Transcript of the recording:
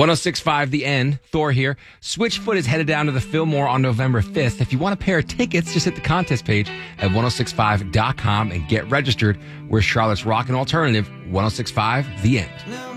1065 The End, Thor here. Switchfoot is headed down to the Fillmore on November 5th. If you want a pair of tickets, just hit the contest page at 1065.com and get registered. We're Charlotte's Rockin' Alternative, 1065 The End.